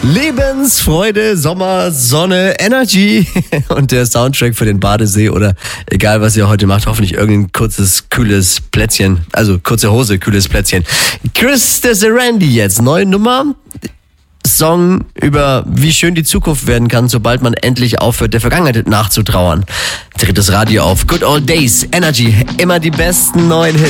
Lebensfreude, Sommer, Sonne, Energy und der Soundtrack für den Badesee oder egal, was ihr heute macht, hoffentlich irgendein kurzes, kühles Plätzchen, also kurze Hose, kühles Plätzchen. Chris Desirandi jetzt, neue Nummer. Song über wie schön die Zukunft werden kann, sobald man endlich aufhört, der Vergangenheit nachzutrauern. Drittes Radio auf Good Old Days, Energy, immer die besten neuen Hits.